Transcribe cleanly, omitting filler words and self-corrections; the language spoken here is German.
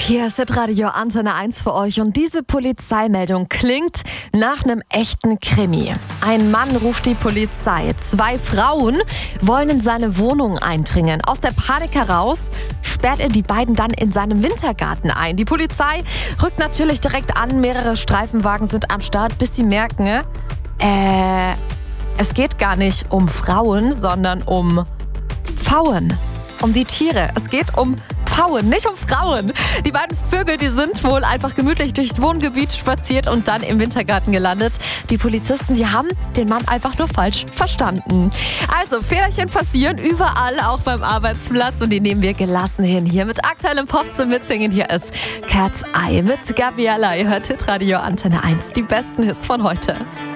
Hier ist Radio Antenne 1 für euch und diese Polizeimeldung klingt nach einem echten Krimi. Ein Mann ruft die Polizei. 2 Frauen wollen in seine Wohnung eindringen. Aus der Panik heraus sperrt er die beiden dann in seinem Wintergarten ein. Die Polizei rückt natürlich direkt an. Mehrere Streifenwagen sind am Start, bis sie merken, es geht gar nicht um Frauen, sondern um Pfauen. Um die Tiere. Es geht um Pfauen, nicht um Frauen. Die beiden Vögel, die sind wohl einfach gemütlich durchs Wohngebiet spaziert und dann im Wintergarten gelandet. Die Polizisten, die haben den Mann einfach nur falsch verstanden. Also, Fehlerchen passieren überall, auch beim Arbeitsplatz. Und die nehmen wir gelassen hin. Hier mit aktuellem Pop zum Mitsingen. Hier ist Cat's Eye mit Gabriella. Ihr hört Hitradio Antenne 1. Die besten Hits von heute.